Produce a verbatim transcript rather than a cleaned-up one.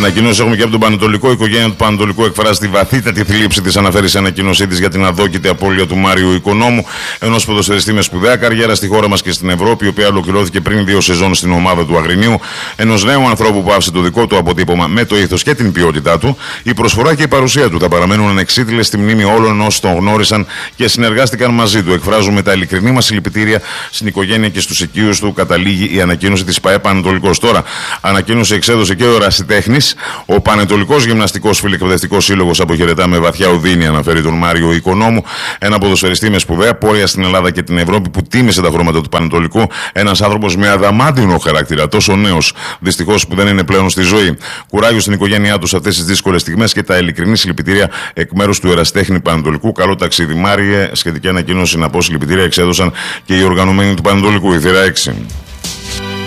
Ανακοινώσεις έχουμε και από τον Πανετολικό. Η οικογένεια του Πανετολικού εκφράζει τη βαθύτατη θλίψη της, αναφέρει σε ανακοίνωσή της για την αδόκητη απώλεια του Μάριου Οικονόμου, ενός ποδοσφαιριστή με σπουδαία καριέρα στη χώρα μας και στην Ευρώπη, η οποία ολοκληρώθηκε πριν δύο σεζόν στην ομάδα του Αγρινίου. Ενός νέου ανθρώπου που άφησε το δικό του αποτύπωμα με το ήθος και την ποιότητά του. Η προσφορά και η παρουσία του θα παραμένουν ανεξίτηλες στη μνήμη όλων όσοι τον γνώρισαν και συνεργάστηκαν μαζί του. Εκφράζουμε τα ειλικρινή μας συλληπιτήρια στην οικογένεια και στους οικείους του, καταλήγει η ανακοίνωση της ΠΑΕ Πανετολικός. Τώρα, ανακοίνωση εξέδωσε και ο ερασιτέχνης. Ο Πανετολικός Γυμναστικός Φιλεκπαιδευτικός Σύλλογος αποχαιρετά με βαθιά οδύνη, αναφέρει τον Μάριο Οικονόμου, ένα ποδοσφαιριστή με σπουδαία πορεία στην Ελλάδα και την Ευρώπη που τίμησε τα χρώματα του Πανετολικού. Ένας άνθρωπος με αδαμάντινο χαρακτήρα, τόσο νέος δυστυχώς που δεν είναι πλέον στη ζωή. Κουράγιο στην οικογένειά του σε αυτές τις δύσκολες στιγμές και τα ειλικρινή συλληπιτήρια εκ μέρους του ερασιτέχνη Πανετολικού. Καλό ταξίδι, Μάριε. Σχετική ανακοίνωση, να πω, συλληπιτήρια εξέδωσαν και οι οργανωμένοι του Πανετολικού, η Θηρά έξι.